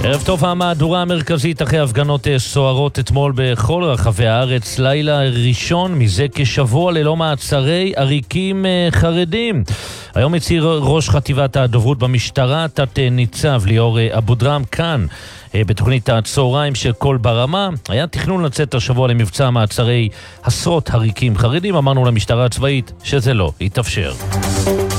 ערב טוב. המהדורה המרכזית אחרי הפגנות סוערות אתמול בכל רחבי הארץ, לילה ראשון מזה כשבוע ללא מעצרי עריקים חרדים. היום הצהיר ראש חטיבת הדוברות במשטרה, תת ניצב ליאור אבו דרם, כאן בתוכנית הצהריים של כל ברמה. היה תכנון לצאת השבוע למבצע מעצרי עשרות עריקים חרדים. אמרנו למשטרה הצבאית שזה לא יתאפשר.